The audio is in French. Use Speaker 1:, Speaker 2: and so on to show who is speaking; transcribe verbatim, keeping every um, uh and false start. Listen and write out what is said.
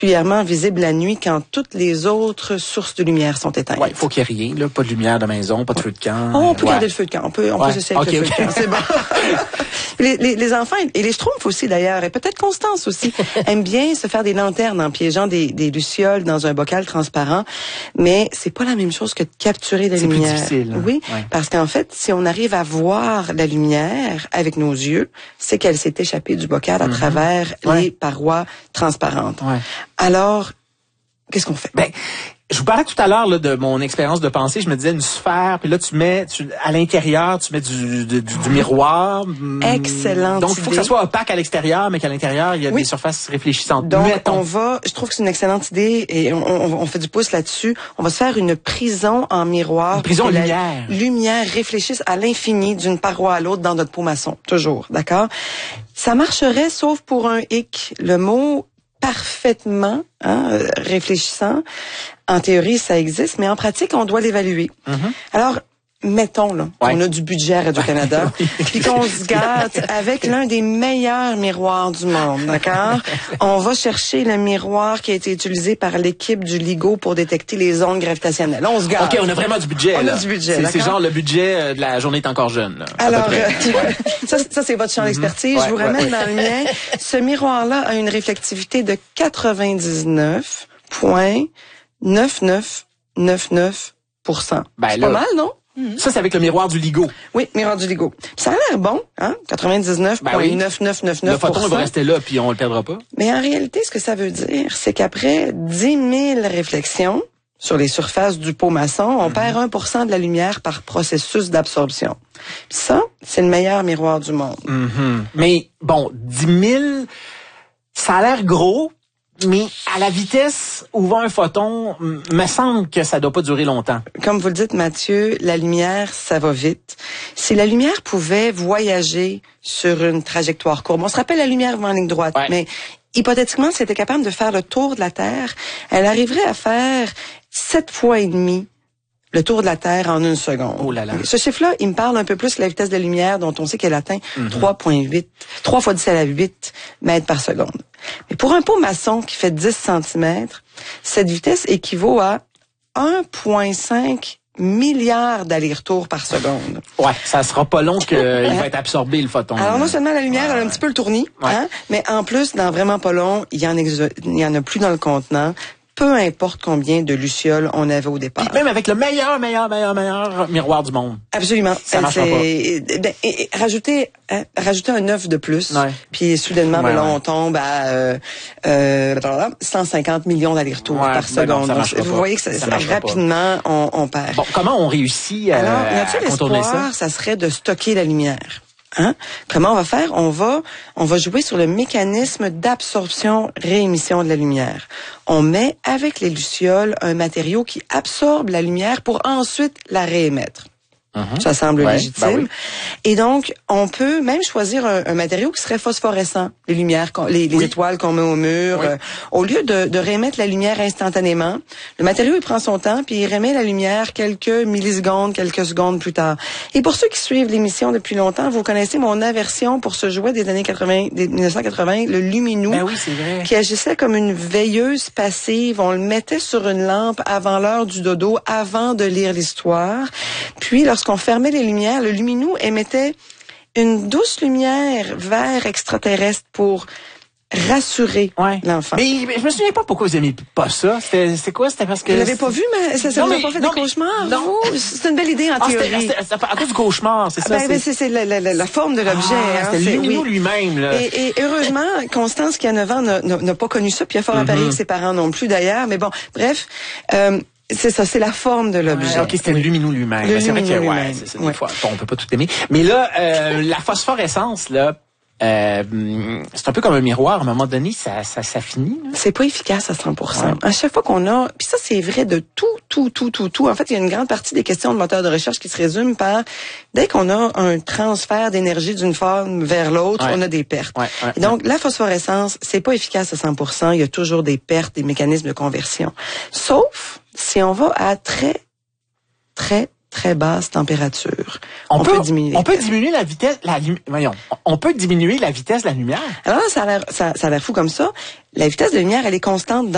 Speaker 1: particulièrement visible la nuit quand toutes les autres sources de lumière sont éteintes.
Speaker 2: Ouais, il faut qu'il n'y ait rien, là, pas de lumière de maison, pas de feu de camp.
Speaker 1: Oh, on peut
Speaker 2: ouais.
Speaker 1: garder le feu de camp, on peut, on
Speaker 2: ouais.
Speaker 1: peut essayer avec
Speaker 2: okay,
Speaker 1: le feu
Speaker 2: okay.
Speaker 1: de camp, c'est bon. les, les, les enfants et les schtroumpfs aussi d'ailleurs, et peut-être Constance aussi, aiment bien se faire des lanternes en piégeant des, des lucioles dans un bocal transparent, mais c'est pas la même chose que de capturer la
Speaker 2: c'est
Speaker 1: lumière.
Speaker 2: C'est plus difficile.
Speaker 1: Oui,
Speaker 2: ouais.
Speaker 1: parce qu'en fait, si on arrive à voir la lumière avec nos yeux, c'est qu'elle s'est échappée du bocal à mm-hmm. travers
Speaker 2: ouais.
Speaker 1: les parois transparentes.
Speaker 2: Ouais.
Speaker 1: Alors, qu'est-ce qu'on fait?
Speaker 2: Ben, je vous parlais tout à l'heure là, de mon expérience de pensée. Je me disais une sphère, puis là tu mets tu, à l'intérieur, tu mets du, du, du, du miroir.
Speaker 1: Excellente
Speaker 2: Donc il faut que ça soit opaque à l'extérieur, mais qu'à l'intérieur il y a
Speaker 1: oui.
Speaker 2: des surfaces réfléchissantes.
Speaker 1: Donc
Speaker 2: Mettons.
Speaker 1: on va, je trouve que c'est une excellente idée et on, on, on fait du pouce là-dessus. On va se faire une prison en miroir.
Speaker 2: Une prison lumière.
Speaker 1: La lumière réfléchisse à l'infini d'une paroi à l'autre dans notre peau maçon, toujours, d'accord? Ça marcherait sauf pour un hic. Le mot parfaitement hein, réfléchissant. En théorie, ça existe, mais en pratique, on doit l'évaluer. Mm-hmm. Alors, mettons là,
Speaker 2: ouais.
Speaker 1: qu'on a du budget à Radio-Canada, puis qu'on se gâte avec l'un des meilleurs miroirs du monde, d'accord? On va chercher le miroir qui a été utilisé par l'équipe du LIGO pour détecter les ondes gravitationnelles. On se gâte.
Speaker 2: OK, on a vraiment du budget.
Speaker 1: On
Speaker 2: là.
Speaker 1: a du budget,
Speaker 2: c'est, c'est genre le budget de la journée est encore jeune. Là,
Speaker 1: alors, euh, ça, ça, c'est votre champ d'expertise.
Speaker 2: Mm-hmm.
Speaker 1: Je vous
Speaker 2: ouais,
Speaker 1: ramène
Speaker 2: ouais.
Speaker 1: dans le mien. Ce miroir-là a une réflectivité de quatre-vingt-dix-neuf virgule neuf neuf neuf neuf pour cent.
Speaker 2: Ben,
Speaker 1: c'est
Speaker 2: là,
Speaker 1: pas mal, non?
Speaker 2: Ça, c'est avec le miroir du LIGO.
Speaker 1: Oui, miroir du LIGO. Ça a l'air bon, hein? quatre-vingt-dix-neuf virgule neuf neuf neuf neuf pour cent.
Speaker 2: Le photon, il va rester là, puis on le perdra pas.
Speaker 1: Mais en réalité, ce que ça veut dire, c'est qu'après dix mille réflexions sur les surfaces du pot maçon, on mm-hmm. perd un pour cent de la lumière par processus d'absorption. Puis ça, c'est le meilleur miroir du monde.
Speaker 2: Mm-hmm. Mais bon, dix mille, ça a l'air gros, mais à la vitesse où va un photon, me semble que ça doit pas durer longtemps.
Speaker 1: Comme vous le dites, Mathieu, la lumière, ça va vite. Si la lumière pouvait voyager sur une trajectoire courbe, on se rappelle la lumière va en ligne droite,
Speaker 2: ouais.
Speaker 1: mais hypothétiquement, si elle était capable de faire le tour de la Terre, elle arriverait à faire sept fois et demi le tour de la Terre en une seconde.
Speaker 2: Oh là là.
Speaker 1: Ce chiffre-là, il me parle un peu plus de la vitesse de la lumière dont on sait qu'elle atteint mm-hmm. trois virgule huit, trois fois dix à la huit mètres par seconde. Mais pour un pot maçon qui fait dix centimètres, cette vitesse équivaut à un virgule cinq milliard d'allers-retours par seconde.
Speaker 2: Ouais, ça sera pas long qu'il va être absorbé, le photon.
Speaker 1: Alors, non seulement la lumière, ouais, elle a un petit peu le tournis,
Speaker 2: ouais.
Speaker 1: hein, mais en plus, dans vraiment pas long, il y en, exo- il y en a plus dans le contenant. Peu importe combien de lucioles on avait au départ.
Speaker 2: Puis même avec le meilleur, meilleur, meilleur, meilleur miroir du monde.
Speaker 1: Absolument.
Speaker 2: Ça
Speaker 1: Elle,
Speaker 2: marchera
Speaker 1: c'est, pas. Ben, et, et, rajouter, hein, rajouter un œuf de plus,
Speaker 2: ouais.
Speaker 1: puis soudainement,
Speaker 2: ouais,
Speaker 1: ben là,
Speaker 2: ouais.
Speaker 1: on tombe à euh, euh, cent cinquante millions d'allers-retours
Speaker 2: ouais,
Speaker 1: par
Speaker 2: ben
Speaker 1: seconde.
Speaker 2: non,
Speaker 1: Donc, vous voyez que ça,
Speaker 2: ça
Speaker 1: ça, rapidement, on, on perd.
Speaker 2: Bon, comment on réussit à,
Speaker 1: Alors,
Speaker 2: à contourner ça?
Speaker 1: Ça serait de stocker la lumière. Hein? Comment on va faire? On va, on va jouer sur le mécanisme d'absorption-réémission de la lumière. On met avec les lucioles un matériau qui absorbe la lumière pour ensuite la réémettre. Mm-hmm. Ça semble
Speaker 2: ouais,
Speaker 1: légitime.
Speaker 2: Ben oui.
Speaker 1: Et donc, on peut même choisir un, un matériau qui serait phosphorescent. Les lumières, les, les oui. étoiles qu'on met au mur. Oui. Euh, au lieu de, de réémettre la lumière instantanément, le matériau, il prend son temps, puis il réémet la lumière quelques millisecondes, quelques secondes plus tard. Et pour ceux qui suivent l'émission depuis longtemps, vous connaissez mon aversion pour ce jouet des années quatre-vingts, des dix-neuf cent quatre-vingts, le Luminou.
Speaker 2: Ben oui, c'est vrai.
Speaker 1: Qui agissait comme une veilleuse passive. On le mettait sur une lampe avant l'heure du dodo, avant de lire l'histoire. Puis, lorsqu'on fermait les lumières, le Luminou émettait une douce lumière vert extraterrestre pour rassurer
Speaker 2: ouais.
Speaker 1: l'enfant.
Speaker 2: Mais, mais je me souviens pas pourquoi vous aimez pas ça. C'était, c'était quoi? C'était parce que...
Speaker 1: Vous l'avez pas vu, mais ça, ça vous a pas fait non, des cauchemars?
Speaker 2: Non.
Speaker 1: C'est une belle idée en
Speaker 2: ah,
Speaker 1: théorie.
Speaker 2: C'était, c'était, c'était à cause du cauchemar, c'est ça?
Speaker 1: Ben, c'est, ben, c'est, c'est la, la, la, la forme de l'objet.
Speaker 2: Ah,
Speaker 1: hein,
Speaker 2: c'était
Speaker 1: c'est,
Speaker 2: le Luminou
Speaker 1: oui.
Speaker 2: lui-même, là.
Speaker 1: Et, et heureusement, Constance, qui a neuf ans, n'a, n'a, n'a pas connu ça, puis il a fort à parier que ses parents non plus, d'ailleurs. Mais bon, bref... Euh, C'est ça, c'est la forme de l'objet.
Speaker 2: Ouais, ok, c'était oui. le Luminou lui-même.
Speaker 1: Le
Speaker 2: c'est vrai que,
Speaker 1: lui-même.
Speaker 2: ouais, c'est, c'est, ouais. Des fois, on peut pas tout aimer. Mais là, euh, la phosphorescence, là, euh, c'est un peu comme un miroir. À un moment donné, ça, ça, ça finit. Là.
Speaker 1: C'est pas efficace à cent pour cent. Ouais. À chaque fois qu'on a, puis ça, c'est vrai de tout, tout, tout, tout, tout. En fait, il y a une grande partie des questions de moteur de recherche qui se résument par dès qu'on a un transfert d'énergie d'une forme vers l'autre, ouais. on a des pertes.
Speaker 2: Ouais, ouais,
Speaker 1: Et donc,
Speaker 2: ouais.
Speaker 1: la phosphorescence, c'est pas efficace à cent pour cent. Il y a toujours des pertes, des mécanismes de conversion. Sauf si on va à très, très, très basse température.
Speaker 2: On,
Speaker 1: on
Speaker 2: peut,
Speaker 1: peut diminuer.
Speaker 2: On peut diminuer la vitesse, la voyons, on peut diminuer la vitesse de la lumière.
Speaker 1: Alors là, ça a l'air, ça, ça a l'air fou comme ça. La vitesse de la lumière, elle est constante dans